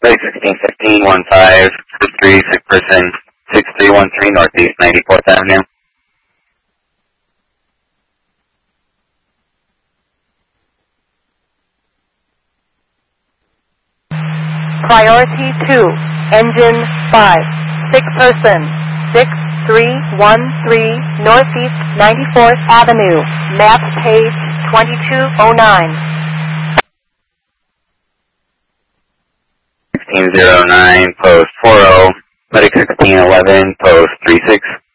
1615, 15, 6 person, 6313 Northeast 94th Avenue. Priority 2, engine 5, 6 person, 6313 Northeast 94th Avenue, map page 2209. 1609, post 40, medic 1611, post 36.